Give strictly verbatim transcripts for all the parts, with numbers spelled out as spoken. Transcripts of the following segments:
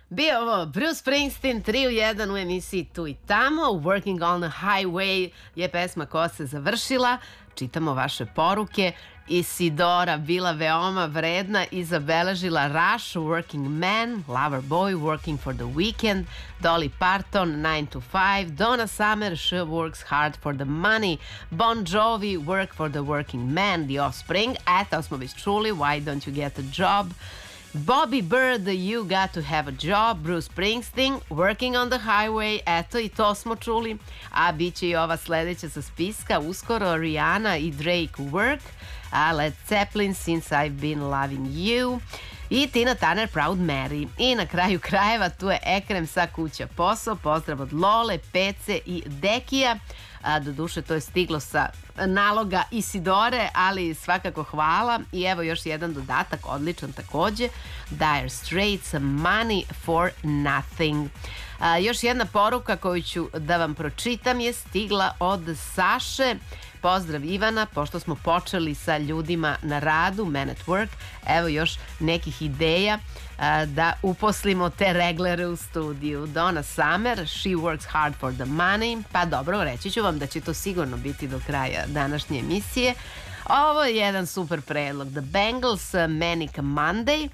Bio ovo Bruce Springsteen, tri u jedan u emisiji Tu i tamo. Working on the Highway je pesma koja se završila. Čitamo vaše poruke. Isidora bila veoma vredna i zabeležila Rush, Working Man, Lover Boy, Working for the Weekend, Dolly Parton, nine to five, Donna Summer, She Works Hard for the Money, Bon Jovi, Work for the Working Man, The Offspring, eto smo već čuli, Why Don't You Get a Job, Bobby Bird, You Got to Have a Job, Bruce Springsteen, Working on the Highway, eto i to smo čuli, a bit će i ova sledeća sa spiska, uskoro Rihanna i Drake Work, a Led Zeppelin, Since I've Been Loving You i Tina Turner, Proud Mary. I na kraju krajeva tu je Ekrem sa Kuća posao, pozdrav od Lole, Pece i Dekija. A, doduše to je stiglo sa naloga Isidore, ali svakako hvala. I evo još jedan dodatak, odličan takođe, Dire Straits, Money for Nothing. A, još jedna poruka koju ću da vam pročitam je stigla od Saše. Pozdrav Ivana, pošto smo počeli sa ljudima na radu, Men at Work, evo još nekih ideja a, da uposlimo te reglere u studiju. Donna Summer, She Works Hard for the Money, pa dobro, reći ću vam da će to sigurno biti do kraja današnje emisije. Ovo je jedan super predlog, The Bangles, Manic Monday,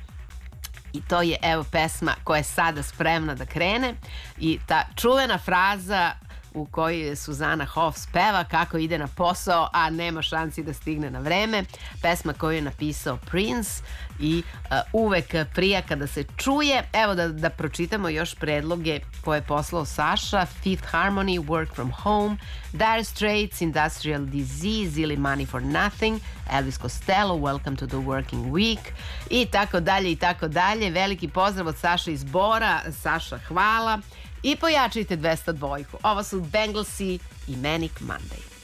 i to je evo pesma koja je sada spremna da krene i ta čuvena fraza u kojoj Suzana Hoff speva kako ide na posao, a nema šansi da stigne na vreme. Pesma koju je napisao Prince i uh, uvek prija kada se čuje. Evo da, da pročitamo još predloge koje je poslao Saša. Fifth Harmony, Work from Home, Dire Straits, Industrial Disease ili Money for Nothing, Elvis Costello, Welcome to the Working Week i tako dalje i tako dalje. Veliki pozdrav od Saša iz Bora. Saša, hvala. I pojačajte dvesta dva. Ovo su Banglesi i Manic Monday.